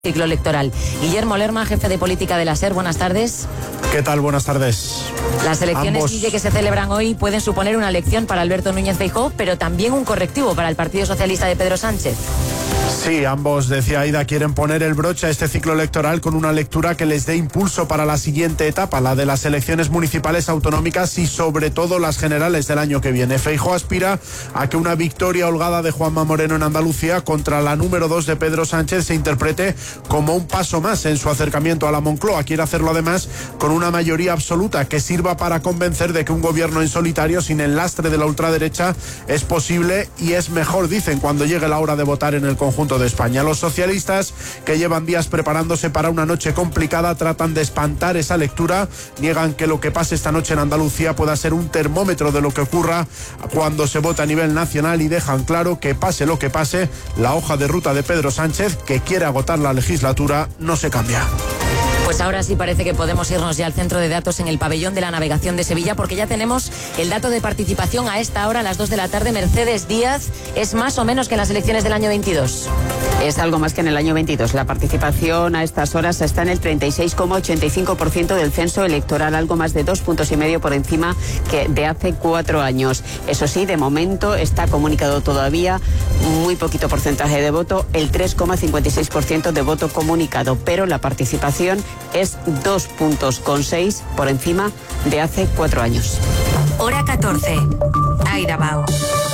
Ciclo electoral. Guillermo Lerma, jefe de política de la SER, buenas tardes. ¿Qué tal? Buenas tardes. Las elecciones, Guille, que se celebran hoy pueden suponer una lección para Alberto Núñez Feijóo, pero también un correctivo para el Partido Socialista de Pedro Sánchez. Sí, ambos, decía Aida, quieren poner el broche a este ciclo electoral con una lectura que les dé impulso para la siguiente etapa, la de las elecciones municipales, autonómicas y sobre todo las generales del año que viene. Feijóo aspira a que una victoria holgada de Juanma Moreno en Andalucía contra la número 2 de Pedro Sánchez se interprete como un paso más en su acercamiento a la Moncloa. Quiere hacerlo además con una mayoría absoluta que sirva para convencer de que un gobierno en solitario sin el lastre de la ultraderecha es posible y es mejor, dicen, cuando llegue la hora de votar en el conjunto de España. Los socialistas, que llevan días preparándose para una noche complicada, tratan de espantar esa lectura, niegan que lo que pase esta noche en Andalucía pueda ser un termómetro de lo que ocurra cuando se vote a nivel nacional y dejan claro que pase lo que pase, la hoja de ruta de Pedro Sánchez, que quiere agotar la legislatura, no se cambia. Pues ahora sí parece que podemos irnos ya al centro de datos en el pabellón de la navegación de Sevilla, porque ya tenemos el dato de participación a esta hora, a las 2 de la tarde. Mercedes Díaz, ¿es más o menos que en las elecciones del año 22? Es algo más que en el año 22. La participación a estas horas está en el 36,85% del censo electoral, algo más de 2,5 puntos por encima que de hace 4 años. Eso sí, de momento está comunicado todavía muy poquito porcentaje de voto, el 3,56% de voto comunicado, pero la participación es 2,6 puntos por encima de hace 4 años. Hora 14. Aida Bao.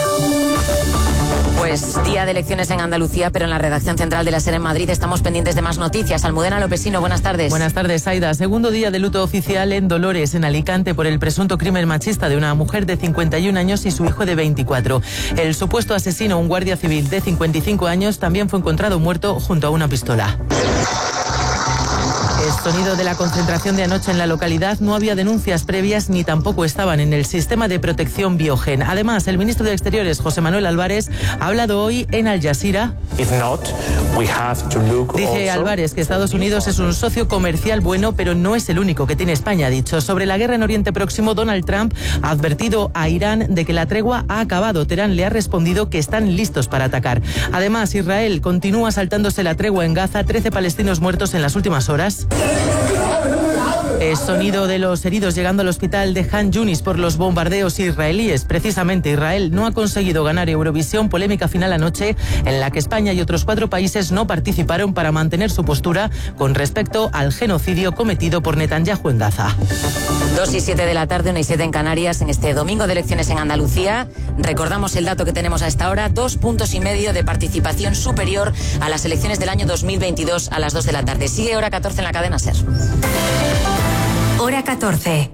Pues día de elecciones en Andalucía, pero en la redacción central de la SER en Madrid estamos pendientes de más noticias. Almudena Lopesino, buenas tardes. Buenas tardes, Aida. Segundo día de luto oficial en Dolores, en Alicante, por el presunto crimen machista de una mujer de 51 años y su hijo de 24. El supuesto asesino, un guardia civil de 55 años, también fue encontrado muerto junto a una pistola. El sonido de la concentración de anoche en la localidad. No había denuncias previas ni tampoco estaban en el sistema de protección Biogen. Además, el ministro de Exteriores, José Manuel Álvarez, ha hablado hoy en Al Jazeera. Dice Álvarez que Estados Unidos es un socio comercial bueno, pero no es el único que tiene España, ha dicho. Sobre la guerra en Oriente Próximo, Donald Trump ha advertido a Irán de que la tregua ha acabado. Teherán le ha respondido que están listos para atacar. Además, Israel continúa saltándose la tregua en Gaza, 13 palestinos muertos en las últimas horas. El sonido de los heridos llegando al hospital de Han Yunis por los bombardeos israelíes. Precisamente Israel no ha conseguido ganar Eurovisión, polémica final anoche en la que España y otros 4 países no participaron para mantener su postura con respecto al genocidio cometido por Netanyahu en Gaza. 2:07 de la tarde, 1:07 en Canarias, en este domingo de elecciones en Andalucía. Recordamos el dato que tenemos a esta hora, 2,5 puntos de participación superior a las elecciones del año 2022 a las 2 de la tarde. Sigue Hora 14 en la cadena SER. Hora 14.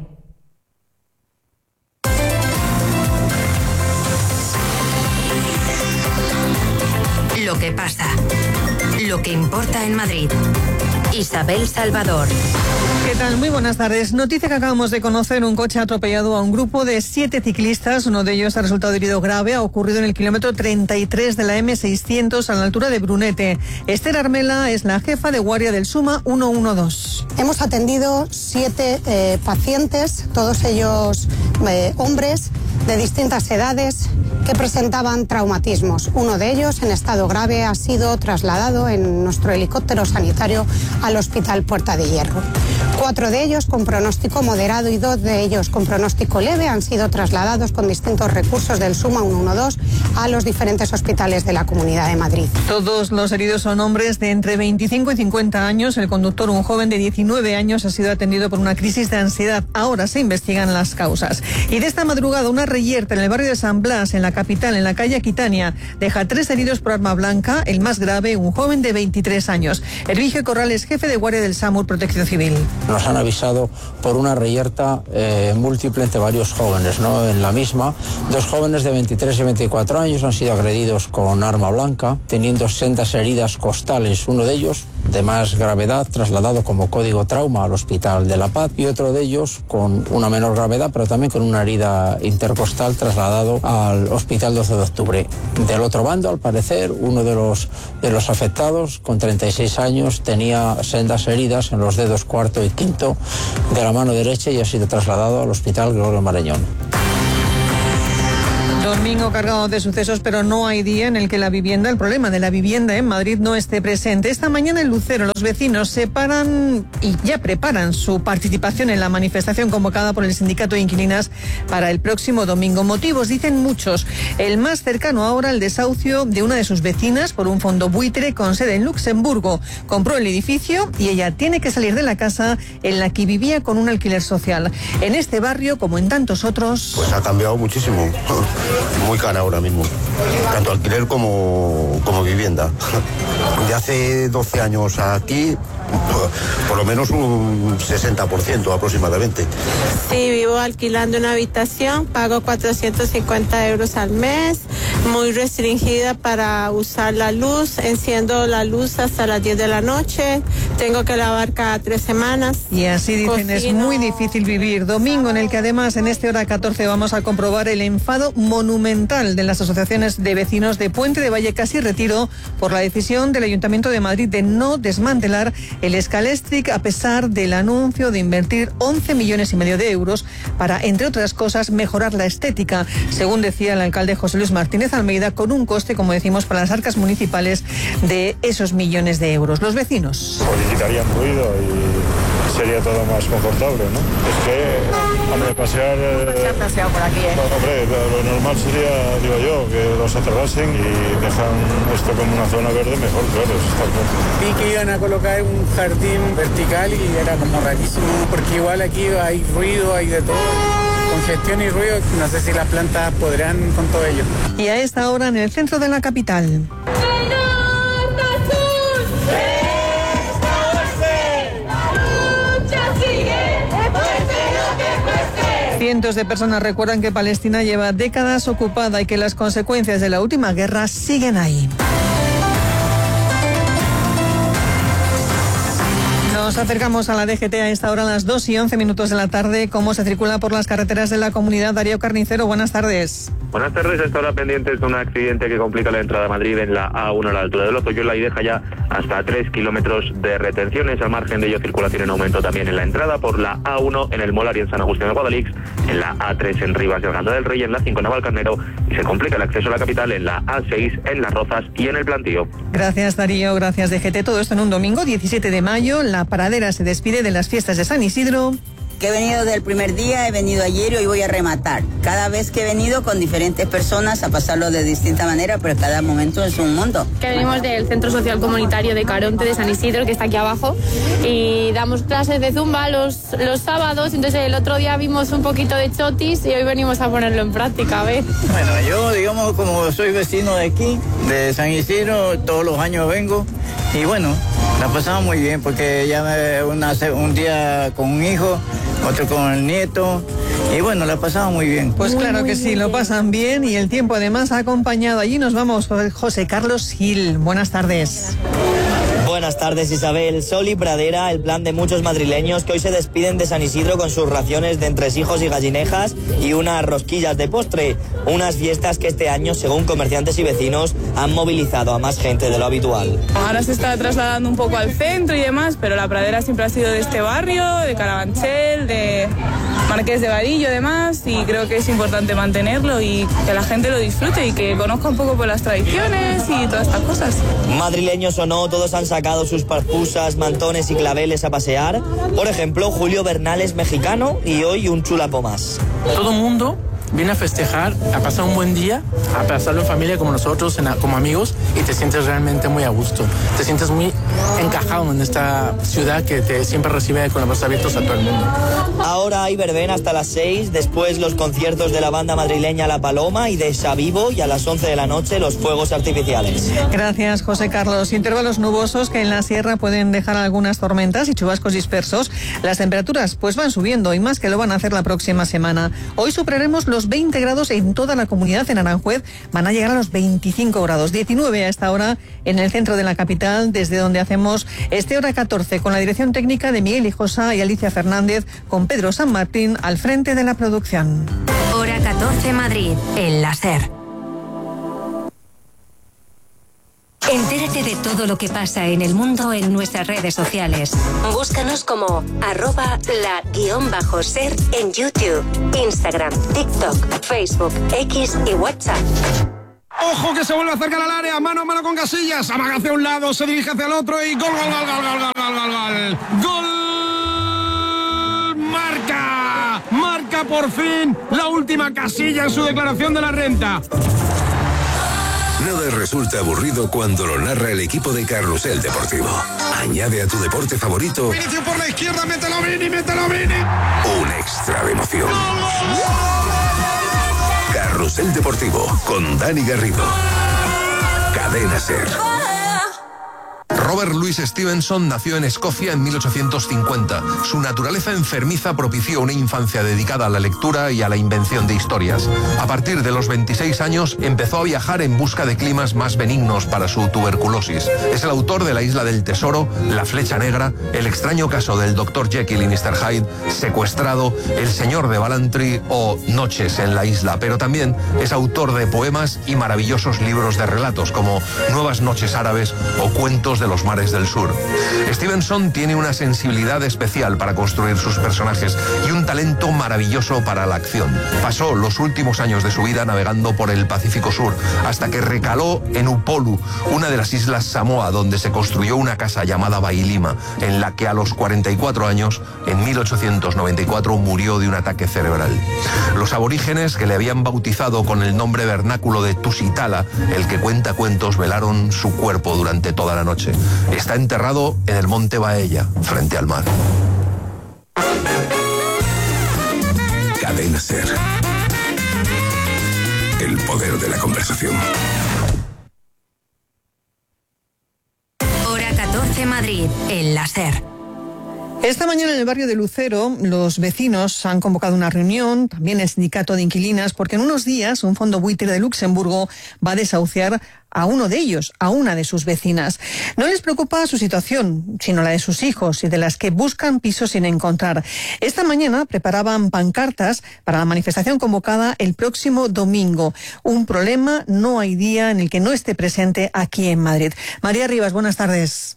Lo que pasa. Lo que importa en Madrid. Isabel Salvador. ¿Qué tal? Muy buenas tardes. Noticia que acabamos de conocer: un coche ha atropellado a un grupo de 7 ciclistas. Uno de ellos ha resultado herido grave. Ha ocurrido en el kilómetro 33 de la M600 a la altura de Brunete. Esther Armela es la jefa de guardia del SUMA 112. Hemos atendido 7 pacientes, todos ellos hombres de distintas edades que presentaban traumatismos. Uno de ellos, en estado grave, ha sido trasladado en nuestro helicóptero sanitario al Hospital Puerta de Hierro. 4 de ellos con pronóstico moderado y 2 de ellos con pronóstico leve han sido trasladados con distintos recursos del SUMA 112 a los diferentes hospitales de la Comunidad de Madrid. Todos los heridos son hombres de entre 25 y 50 años. El conductor, un joven de 19 años, ha sido atendido por una crisis de ansiedad. Ahora se investigan las causas. Y de esta madrugada, una reyerta en el barrio de San Blas, en la capital, en la calle Aquitania, deja 3 heridos por arma blanca. El más grave, un joven de 23 años. Hervigio Corrales, jefe de guardia del SAMUR Protección Civil. Nos han avisado por una reyerta múltiple entre varios jóvenes, ¿no? En la misma, 2 jóvenes de 23 y 24 años han sido agredidos con arma blanca, teniendo sendas heridas costales. Uno de ellos, de más gravedad, trasladado como código trauma al Hospital de la Paz, y otro de ellos con una menor gravedad, pero también con una herida intercostal, trasladado al Hospital 12 de Octubre. Del otro bando, al parecer, uno de los afectados, con 36 años, tenía sendas heridas en los dedos cuarto y quinto de la mano derecha y ha sido trasladado al Hospital Gregorio Marañón. domingo cargado de sucesos, pero no hay día en el que el problema de la vivienda en Madrid no esté presente. Esta mañana en Lucero los vecinos se paran y ya preparan su participación en la manifestación convocada por el sindicato de inquilinas para el próximo domingo. Motivos, dicen muchos. El más cercano ahora, el desahucio de una de sus vecinas por un fondo buitre con sede en Luxemburgo. Compró el edificio y ella tiene que salir de la casa en la que vivía con un alquiler social. En este barrio, como en tantos otros... Pues ha cambiado muchísimo. Muy cara ahora mismo. Tanto alquiler como vivienda. De hace 12 años aquí, por lo menos un 60% aproximadamente. Sí, vivo alquilando una habitación, pago 450 euros al mes, muy restringida para usar la luz, enciendo la luz hasta las 10 de la noche, tengo que lavar cada 3 semanas. Y así dicen, es muy difícil vivir. Domingo en el que además en este hora 14 vamos a comprobar el enfado monumental de las asociaciones de vecinos de Puente de Vallecas y Retiro por la decisión del Ayuntamiento de Madrid de no desmantelar el Scalextric a pesar del anuncio de invertir 11,5 millones de euros para, entre otras cosas, mejorar la estética, según decía el alcalde José Luis Martínez Almeida, con un coste, como decimos, para las arcas municipales de esos millones de euros. Los vecinos. Porque quitarían ruido y sería todo más confortable, ¿no? Es que, hombre, pasear... Se ha paseado por aquí, ¿eh? No, hombre, lo normal sería, digo yo, que los aterrasen y dejan esto como una zona verde mejor, claro, eso está claro. Vi que iban a colocar un jardín vertical y era como rarísimo, porque igual aquí hay ruido, hay de todo. Congestión y ruido, no sé si las plantas podrán con todo ello. Y a esta hora en el centro de la capital. Cientos de personas recuerdan que Palestina lleva décadas ocupada y que las consecuencias de la última guerra siguen ahí. Nos acercamos a la DGT a esta hora, a las 2:11 de la tarde. ¿Cómo se circula por las carreteras de la comunidad? Darío Carnicero, buenas tardes. Buenas tardes, a esta hora pendientes de un accidente que complica la entrada a Madrid en la A1 a la altura de Lozoyola y deja ya hasta 3 kilómetros de retenciones. Al margen de ello, circulación en aumento también en la entrada por la A1 en el Molar y en San Agustín de Guadalix, en la A3 en Rivas y Arganda del Rey, en la 5 en Navalcarnero, y se complica el acceso a la capital en la A6 en Las Rozas y en el Plantío. Gracias, Darío, gracias, DGT. Todo esto en un domingo, 17 de mayo. La Paradera se despide de las fiestas de San Isidro. Que he venido desde el primer día, he venido ayer y hoy voy a rematar. Cada vez que he venido con diferentes personas a pasarlo de distinta manera, pero cada momento es un mundo. Que venimos del Centro Social Comunitario de Caronte de San Isidro, que está aquí abajo, y damos clases de zumba los sábados, entonces el otro día vimos un poquito de chotis y hoy venimos a ponerlo en práctica, a ver. Bueno, yo digamos como soy vecino de aquí, de San Isidro, todos los años vengo y bueno, la pasamos muy bien porque ya un día con un hijo, otro con el nieto y bueno, la pasamos muy bien. Pues claro que sí, lo pasan bien y el tiempo además ha acompañado. Allí nos vamos, José Carlos Gil. Buenas tardes. Buenas tardes, Isabel. Sol y pradera, el plan de muchos madrileños que hoy se despiden de San Isidro con sus raciones de entresijos y gallinejas y unas rosquillas de postre. Unas fiestas que este año, según comerciantes y vecinos, han movilizado a más gente de lo habitual. Ahora se está trasladando un poco al centro y demás, pero la pradera siempre ha sido de este barrio, de Carabanchel, de Marqués de Vadillo, demás, y creo que es importante mantenerlo y que la gente lo disfrute y que conozca un poco por las tradiciones y todas estas cosas. Madrileños o no, todos han sacado sus parpusas, mantones y claveles a pasear. Por ejemplo, Julio Bernal es mexicano y hoy un chulapo más. Todo el mundo viene a festejar, a pasar un buen día, a pasarlo en familia como nosotros, como amigos, y te sientes realmente muy a gusto. Te sientes muy encajado en esta ciudad que te siempre recibe con los brazos abiertos a todo el mundo. Ahora hay verbena hasta las 6, después los conciertos de la banda madrileña La Paloma y de Xavivo, y a las 11 de la noche los fuegos artificiales. Gracias, José Carlos. Intervalos nubosos que en la sierra pueden dejar algunas tormentas y chubascos dispersos. Las temperaturas pues van subiendo y más que lo van a hacer la próxima semana. Hoy superaremos los 20 grados en toda la comunidad. En Aranjuez van a llegar a los 25 grados, 19 a esta hora en el centro de la capital, desde donde hacemos este hora 14 con la dirección técnica de Miguel Hijosa y Alicia Fernández, con Pedro San Martín al frente de la producción. Hora 14 Madrid, el láser. Entérate de todo lo que pasa en el mundo en nuestras redes sociales. Búscanos como @la_ser en YouTube, Instagram, TikTok, Facebook, X y WhatsApp. Ojo que se vuelve a acercar al área, mano a mano con Casillas, amaga hacia un lado, se dirige hacia el otro y gol. Marca por fin la última Casilla en su declaración de la renta. Nada resulta aburrido cuando lo narra el equipo de Carrusel Deportivo. Añade a tu deporte favorito Vinicius por la izquierda, mételo Vini. un extra de emoción. Carrusel Deportivo con Dani Garrido. Cadena SER. Robert Louis Stevenson nació en Escocia en 1850. Su naturaleza enfermiza propició una infancia dedicada a la lectura y a la invención de historias. A partir de los 26 años empezó a viajar en busca de climas más benignos para su tuberculosis. Es el autor de La Isla del Tesoro, La Flecha Negra, El extraño caso del Dr. Jekyll y Mr. Hyde, Secuestrado, El Señor de Ballantrae o Noches en la Isla, pero también es autor de poemas y maravillosos libros de relatos como Nuevas Noches Árabes o Cuentos de los Mares del Sur. Stevenson tiene una sensibilidad especial para construir sus personajes y un talento maravilloso para la acción. Pasó los últimos años de su vida navegando por el Pacífico Sur hasta que recaló en Upolu, una de las islas Samoa, donde se construyó una casa llamada Bailima, en la que a los 44 años, en 1894, murió de un ataque cerebral. Los aborígenes, que le habían bautizado con el nombre vernáculo de Tusitala, el que cuenta cuentos, velaron su cuerpo durante toda la noche. Está enterrado en el monte Baella, frente al mar. Cadena SER. El poder de la conversación. Hora 14 Madrid, en la SER. Esta mañana en el barrio de Lucero, los vecinos han convocado una reunión, también el sindicato de inquilinas, porque en unos días un fondo buitre de Luxemburgo va a desahuciar a uno de ellos, a una de sus vecinas. No les preocupa su situación, sino la de sus hijos y de las que buscan pisos sin encontrar. Esta mañana preparaban pancartas para la manifestación convocada el próximo domingo. Un problema, no hay día en el que no esté presente aquí en Madrid. María Rivas, buenas tardes.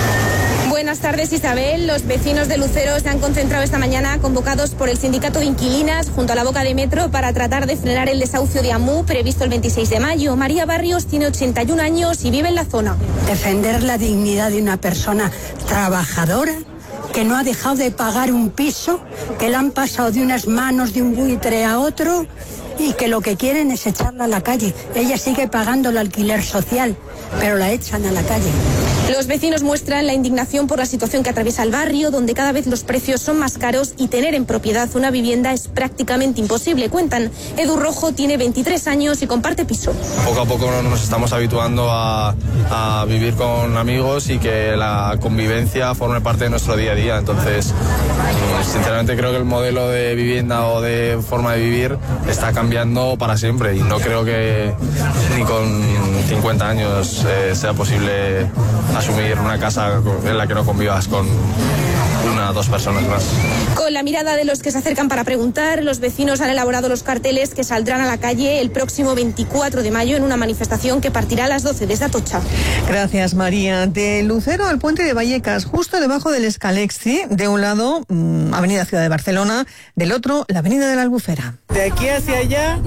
Buenas tardes, Isabel. Los vecinos de Lucero se han concentrado esta mañana convocados por el sindicato de inquilinas junto a la boca de metro para tratar de frenar el desahucio de Amu previsto el 26 de mayo. María Barrios tiene 81 años y vive en la zona. Defender la dignidad de una persona trabajadora que no ha dejado de pagar un piso, que le han pasado de unas manos de un buitre a otro y que lo que quieren es echarla a la calle. Ella sigue pagando el alquiler social, pero la echan a la calle. Los vecinos muestran la indignación por la situación que atraviesa el barrio, donde cada vez los precios son más caros y tener en propiedad una vivienda es prácticamente imposible. Cuentan, Edu Rojo tiene 23 años y comparte piso. Poco a poco nos estamos habituando a vivir con amigos y que la convivencia forme parte de nuestro día a día. Entonces, sinceramente creo que el modelo de vivienda o de forma de vivir está cambiando para siempre y no creo que ni con 50 años sea posible asumir una casa en la que no convivas con una o dos personas más. Con la mirada de los que se acercan para preguntar, los vecinos han elaborado los carteles que saldrán a la calle el próximo 24 de mayo en una manifestación que partirá a las 12 desde Atocha. Gracias, María. De Lucero al puente de Vallecas, justo debajo del Escalexi, de un lado Avenida Ciudad de Barcelona, del otro la Avenida de la Albufera. De aquí hacia allá,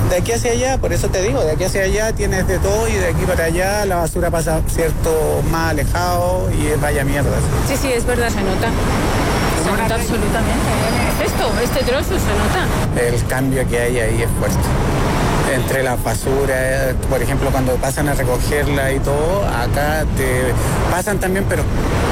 por eso te digo, de aquí hacia allá tienes de todo y de aquí para allá la basura pasa cierto más alejado y vaya mierda. Sí, es verdad, se nota. Se nota absolutamente. Este trozo se nota. El cambio que hay ahí es fuerte. Entre la basura, por ejemplo, cuando pasan a recogerla y todo, acá te pasan también, pero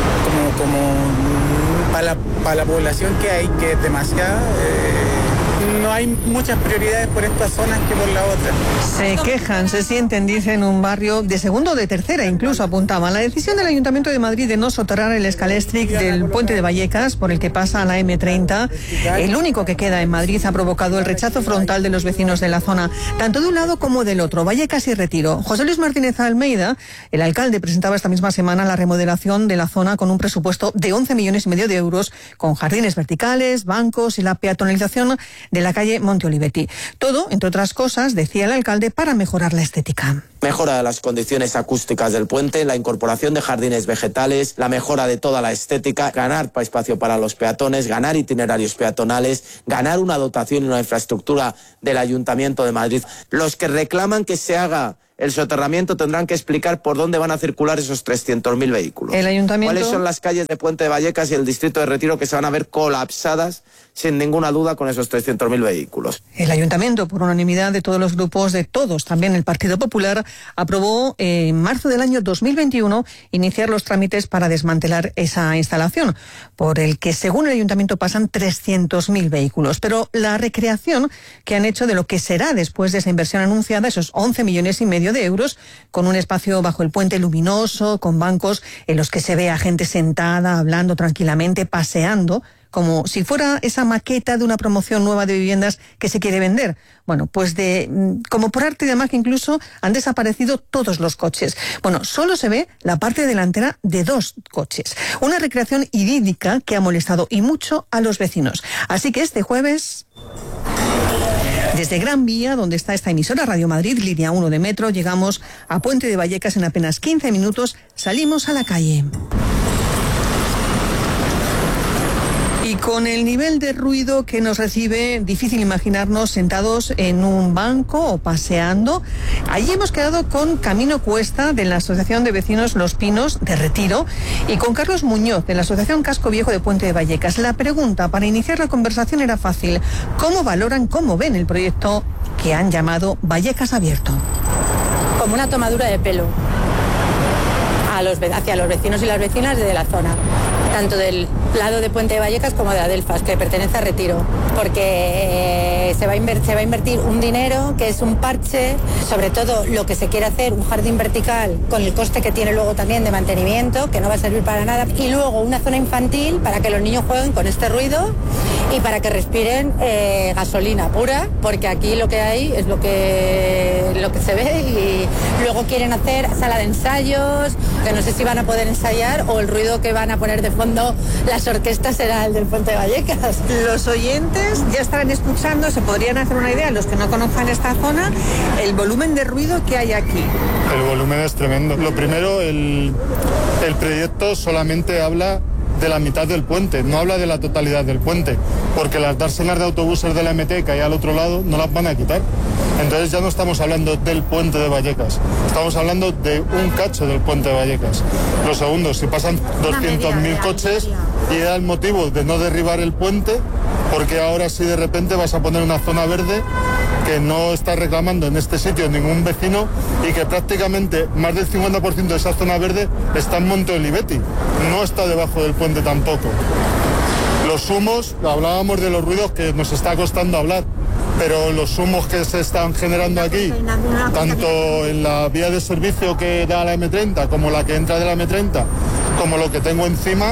como para la población que hay, que es demasiada, no hay muchas prioridades por estas zonas que por la otra. Se quejan, se sienten, dicen, un barrio de segunda o de tercera, incluso apuntaban. La decisión del Ayuntamiento de Madrid de no soterrar el escalestric del puente de Vallecas, por el que pasa a la M30, el único que queda en Madrid, ha provocado el rechazo frontal de los vecinos de la zona, tanto de un lado como del otro. Vallecas y Retiro. José Luis Martínez Almeida, el alcalde, presentaba esta misma semana la remodelación de la zona con un presupuesto de 11,5 millones de euros, con jardines verticales, bancos y la peatonalización de la calle Monte Olivetti. Todo, entre otras cosas, decía el alcalde, para mejorar la estética. Mejora de las condiciones acústicas del puente, la incorporación de jardines vegetales, la mejora de toda la estética, ganar espacio para los peatones, ganar itinerarios peatonales, ganar una dotación y una infraestructura del Ayuntamiento de Madrid. Los que reclaman que se haga el soterramiento tendrán que explicar por dónde van a circular esos 300.000 vehículos. El Ayuntamiento... ¿Cuáles son las calles de Puente de Vallecas y el distrito de Retiro que se van a ver colapsadas, sin ninguna duda, con esos 300.000 vehículos? El Ayuntamiento, por unanimidad de todos los grupos, de todos, también el Partido Popular, aprobó en marzo del año 2021 iniciar los trámites para desmantelar esa instalación, por el que, según el Ayuntamiento, pasan 300.000 vehículos. Pero la recreación que han hecho de lo que será después de esa inversión anunciada, esos 11,5 millones de euros, con un espacio bajo el puente luminoso, con bancos en los que se ve a gente sentada, hablando tranquilamente, paseando, como si fuera esa maqueta de una promoción nueva de viviendas que se quiere vender. Bueno, pues como por arte de magia incluso han desaparecido todos los coches. Bueno, solo se ve la parte delantera de 2 coches. Una recreación idílica que ha molestado y mucho a los vecinos. Así que este jueves... Desde Gran Vía, donde está esta emisora Radio Madrid, línea 1 de metro, llegamos a Puente de Vallecas en apenas 15 minutos, salimos a la calle. Y con el nivel de ruido que nos recibe, difícil imaginarnos sentados en un banco o paseando. Allí hemos quedado con Camino Cuesta, de la Asociación de Vecinos Los Pinos de Retiro, y con Carlos Muñoz, de la Asociación Casco Viejo de Puente de Vallecas. La pregunta para iniciar la conversación era fácil. ¿Cómo valoran, cómo ven el proyecto que han llamado Vallecas Abierto? Como una tomadura de pelo hacia los vecinos y las vecinas de la zona, tanto del lado de Puente de Vallecas como de Adelfas, que pertenece a Retiro, porque se va a invertir un dinero que es un parche, sobre todo lo que se quiere hacer, un jardín vertical con el coste que tiene luego también de mantenimiento, que no va a servir para nada, y luego una zona infantil para que los niños jueguen con este ruido y para que respiren gasolina pura, porque aquí lo que hay es lo que se ve, y luego quieren hacer sala de ensayos, que no sé si van a poder ensayar o el ruido que van a poner de fondo las orquestas será el del Puente de Vallecas. Los oyentes ya estarán escuchando, se podrían hacer una idea, los que no conozcan esta zona, el volumen de ruido que hay aquí. El volumen es tremendo. Lo primero, el proyecto solamente habla de la mitad del puente, no habla de la totalidad del puente, porque las dársenas de autobuses de la MT que hay al otro lado no las van a quitar. Entonces ya no estamos hablando del puente de Vallecas, estamos hablando de un cacho del puente de Vallecas. Lo segundo, si pasan 200.000 coches y era el motivo de no derribar el puente, porque ahora sí de repente vas a poner una zona verde que no está reclamando en este sitio ningún vecino y que prácticamente más del 50% de esa zona verde está en Monte Olivetti, no está debajo del puente tampoco. Los humos, hablábamos de los ruidos que nos está costando hablar, pero los humos que se están generando aquí, tanto en la vía de servicio que da la M30 como la que entra de la M30, como lo que tengo encima,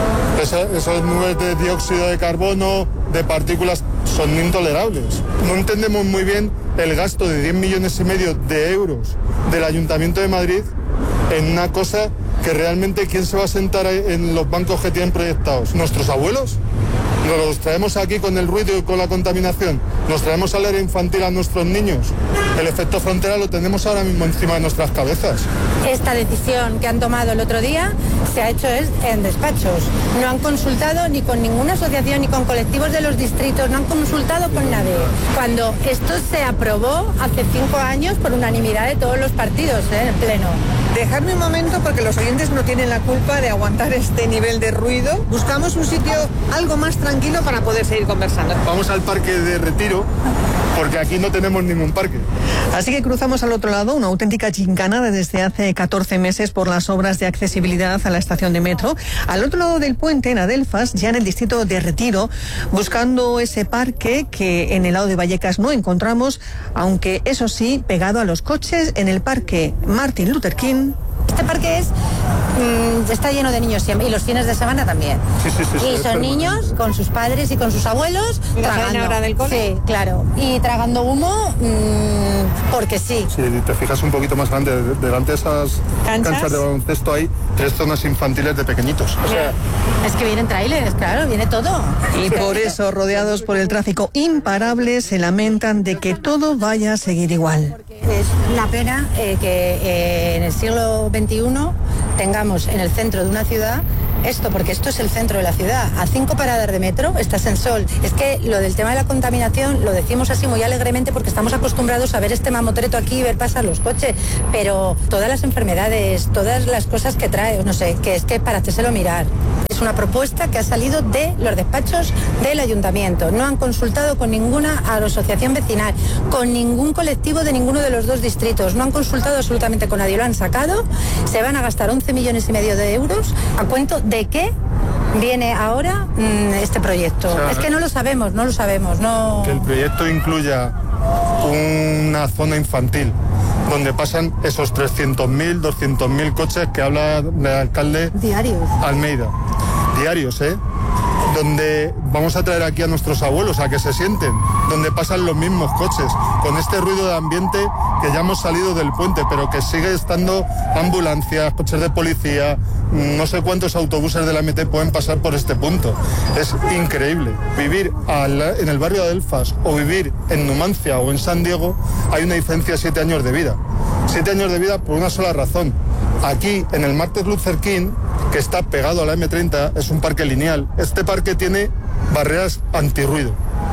esas nubes de dióxido de carbono, de partículas, son intolerables. No entendemos muy bien el gasto de 10,5 millones de euros del Ayuntamiento de Madrid en una cosa que realmente, ¿quién se va a sentar en los bancos que tienen proyectados? ¿Nuestros abuelos? Nos los traemos aquí con el ruido y con la contaminación. Nos traemos al área infantil a nuestros niños. El efecto frontera lo tenemos ahora mismo encima de nuestras cabezas. Esta decisión que han tomado el otro día se ha hecho en despachos. No han consultado ni con ninguna asociación ni con colectivos de los distritos, no han consultado con nadie. Cuando esto se aprobó hace 5 años por unanimidad de todos los partidos en el Pleno. Dejadme un momento porque los oyentes no tienen la culpa de aguantar este nivel de ruido. Buscamos un sitio algo más tranquilo para poder seguir conversando. Vamos al parque de Retiro, porque aquí no tenemos ningún parque. Así que cruzamos al otro lado, una auténtica gincana desde hace 14 meses por las obras de accesibilidad a la estación de metro. Al otro lado del puente, en Adelfas, ya en el distrito de Retiro, buscando ese parque que en el lado de Vallecas no encontramos, aunque eso sí, pegado a los coches, en el parque Martin Luther King. Este parque está lleno de niños siempre, y los fines de semana también. Sí, y son niños con sus padres y con sus abuelos tragando. ¿Hora del cole? Sí, claro. Y tragando humo porque sí. Si te fijas un poquito más grande, delante de esas canchas de baloncesto hay 3 zonas infantiles de pequeñitos. O sea, es que vienen trailers, claro, viene todo. Y por eso, rodeados por el tráfico imparable, se lamentan de que todo vaya a seguir igual. Es una pena que en el siglo XXI tengamos en el centro de una ciudad esto, porque esto es el centro de la ciudad. A 5 paradas de metro estás en Sol. Es que lo del tema de la contaminación lo decimos así muy alegremente porque estamos acostumbrados a ver este mamotreto aquí y ver pasar los coches, pero todas las enfermedades, todas las cosas que trae, no sé, que es que para hacérselo mirar. Es una propuesta que ha salido de los despachos del ayuntamiento. No han consultado con ninguna asociación vecinal, con ningún colectivo de ninguno de los 2 distritos. No han consultado absolutamente con nadie. Lo han sacado. Se van a gastar 11,5 millones de euros. ¿A cuento de qué viene ahora este proyecto? O sea, es que no lo sabemos. No. Que el proyecto incluya una zona infantil donde pasan esos 300.000, 200.000 coches que habla el alcalde diarios. Almeida. Diarios, donde vamos a traer aquí a nuestros abuelos a que se sienten, donde pasan los mismos coches, con este ruido de ambiente que ya hemos salido del puente, pero que sigue estando ambulancias, coches de policía, no sé cuántos autobuses de la MT pueden pasar por este punto. Es increíble. Vivir en el barrio de Adelfas o vivir en Numancia o en San Diego, hay una diferencia de 7 años de vida. 7 años de vida por una sola razón. Aquí, en el Martin Luther King, que está pegado a la M30, es un parque lineal. Este parque tiene barreras antirruido.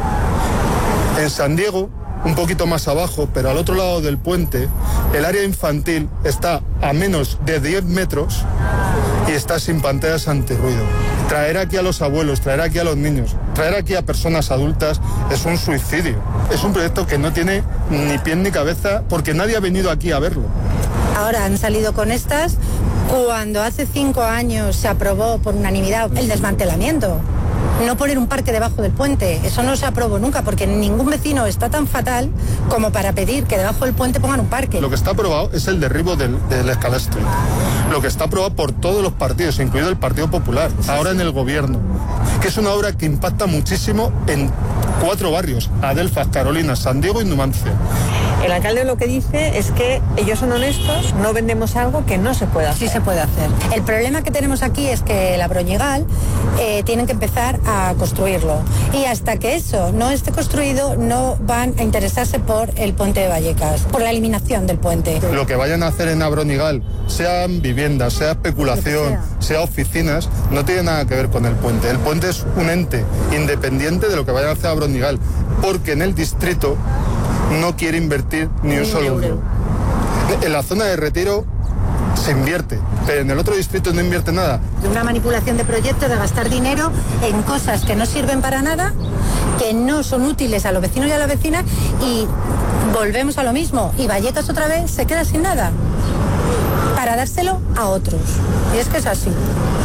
En San Diego, un poquito más abajo, pero al otro lado del puente, el área infantil está a menos de 10 metros y está sin pantallas antirruido. Traer aquí a los abuelos, traer aquí a los niños, traer aquí a personas adultas es un suicidio. Es un proyecto que no tiene ni pie ni cabeza porque nadie ha venido aquí a verlo. Ahora han salido con estas cuando hace 5 años se aprobó por unanimidad el desmantelamiento. No poner un parque debajo del puente, eso no se aprobó nunca porque ningún vecino está tan fatal como para pedir que debajo del puente pongan un parque. Lo que está aprobado es el derribo del escalastro. Lo que está aprobado por todos los partidos, incluido el Partido Popular, ahora en el gobierno, que es una obra que impacta muchísimo en 4 barrios, Adelfas, Carolina, San Diego y Numancia. El alcalde lo que dice es que ellos son honestos, no vendemos algo que no se puede hacer. Sí se puede hacer. El problema que tenemos aquí es que la Broñigal tienen que empezar a construirlo. Y hasta que eso no esté construido, no van a interesarse por el puente de Vallecas, por la eliminación del puente. Lo que vayan a hacer en Abronigal, sean viviendas, sea especulación, sea oficinas, no tiene nada que ver con el puente. El puente es un ente independiente de lo que vayan a hacer a Abronigal, porque en el distrito no quiere invertir ni un solo euro. En la zona de Retiro se invierte, pero en el otro distrito no invierte nada. Una manipulación de proyectos, de gastar dinero en cosas que no sirven para nada, que no son útiles a los vecinos y a las vecinas, y volvemos a lo mismo. Y Vallecas otra vez se queda sin nada para dárselo a otros. Y es que es así.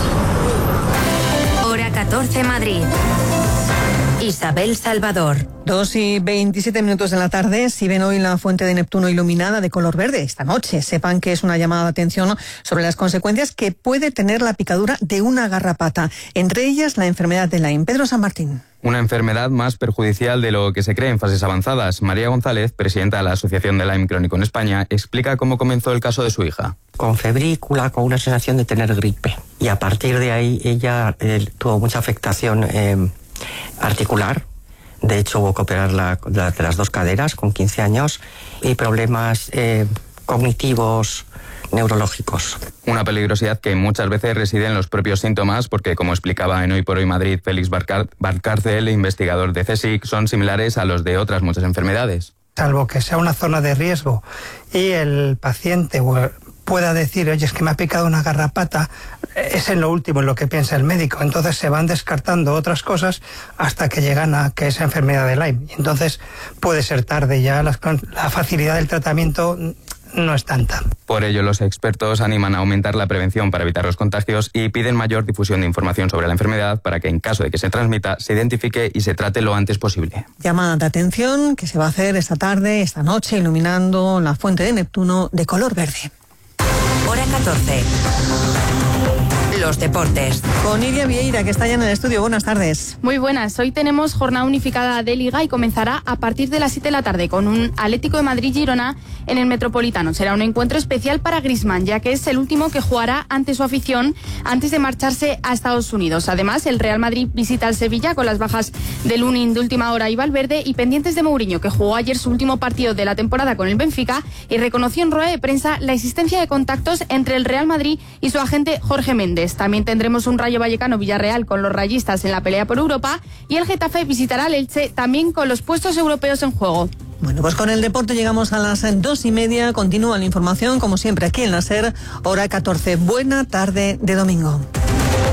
Hora 14 Madrid. Isabel Salvador. 2:27 de la tarde. Si ven hoy la fuente de Neptuno iluminada de color verde esta noche, sepan que es una llamada de atención sobre las consecuencias que puede tener la picadura de una garrapata, entre ellas la enfermedad de Lyme. Pedro San Martín. Una enfermedad más perjudicial de lo que se cree en fases avanzadas. María González, presidenta de la Asociación de Lyme Crónico en España, explica cómo comenzó el caso de su hija. Con febrícula, con una sensación de tener gripe. Y a partir de ahí ella tuvo mucha afectación articular. De hecho, hubo que operar de las 2 caderas con 15 años y problemas cognitivos, neurológicos. Una peligrosidad que muchas veces reside en los propios síntomas porque, como explicaba en Hoy por Hoy Madrid Félix Barcárcel, investigador de CSIC, son similares a los de otras muchas enfermedades. Salvo que sea una zona de riesgo y el paciente pueda decir, oye, es que me ha picado una garrapata, es en lo último en lo que piensa el médico. Entonces se van descartando otras cosas hasta que llegan a que es enfermedad de Lyme. Entonces puede ser tarde ya, la facilidad del tratamiento no es tanta. Por ello, los expertos animan a aumentar la prevención para evitar los contagios y piden mayor difusión de información sobre la enfermedad para que, en caso de que se transmita, se identifique y se trate lo antes posible. Llamada de atención que se va a hacer esta tarde, esta noche, iluminando la fuente de Neptuno de color verde. Hora 14. los deportes. Con Iria Vieira, que está ya en el estudio. Buenas tardes. Muy buenas. Hoy tenemos jornada unificada de Liga y comenzará a partir de las 7 de la tarde con un Atlético de Madrid-Girona en el Metropolitano. Será un encuentro especial para Griezmann, ya que es el último que jugará ante su afición antes de marcharse a Estados Unidos. Además, el Real Madrid visita al Sevilla con las bajas de Lunin de última hora y Valverde, y pendientes de Mourinho, que jugó ayer su último partido de la temporada con el Benfica y reconoció en rueda de prensa la existencia de contactos entre el Real Madrid y su agente Jorge Méndez. También tendremos un Rayo Vallecano-Villarreal con los rayistas en la pelea por Europa, y el Getafe visitará al Elche también con los puestos europeos en juego. Bueno, pues con el deporte llegamos a las 2:30. Continúa la información, como siempre, aquí en la SER, hora 14. Buena tarde de domingo.